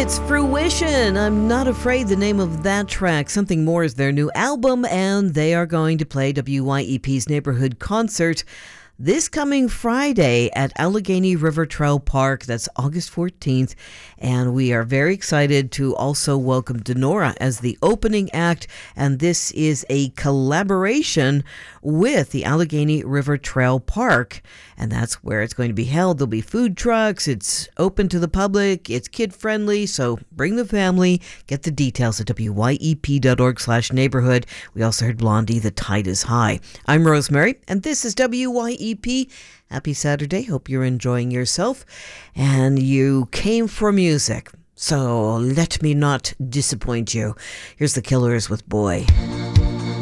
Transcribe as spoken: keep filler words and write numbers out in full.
It's Fruition. I'm Not Afraid, the name of that track. Something More is their new album, and they are going to play W Y E P's neighborhood concert this coming Friday at Allegheny River Trail Park. That's August fourteenth. And we are very excited to also welcome Denora as the opening act. And this is a collaboration with the Allegheny River Trail Park. And that's where it's going to be held. There'll be food trucks. It's open to the public. It's kid-friendly. So bring the family. Get the details at W Y E P dot org slash neighborhood. We also heard Blondie, The Tide is High. I'm Rosemary, and this is W Y E P. Happy Saturday. Hope you're enjoying yourself. And you came for music, so let me not disappoint you. Here's the Killers with Boy.